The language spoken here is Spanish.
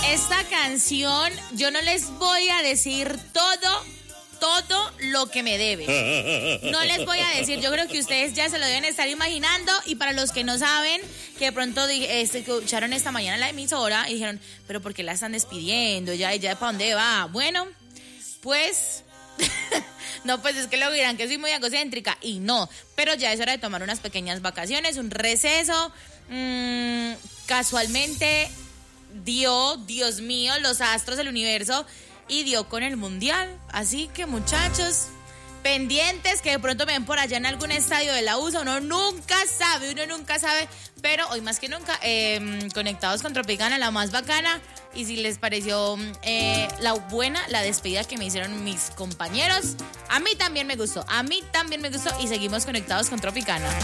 Esta canción, yo no les voy a decir todo lo que me debe. No les voy a decir, yo creo que ustedes ya se lo deben estar imaginando. Y para los que no saben, que de pronto escucharon esta mañana la emisora y dijeron, pero ¿por qué la están despidiendo? ¿Ya para dónde va? Bueno, pues... No, pues es que lo dirán que soy muy egocéntrica y no, pero ya es hora de tomar unas pequeñas vacaciones, un receso. Casualmente dio, Dios mío, los astros del universo y dio con el mundial. Así que muchachos, pendientes que de pronto me ven por allá en algún estadio de la USA, uno nunca sabe, pero hoy más que nunca conectados con Tropicana, la más bacana. Y si les pareció la despedida que me hicieron mis compañeros, a mí también me gustó y seguimos conectados con Tropicana.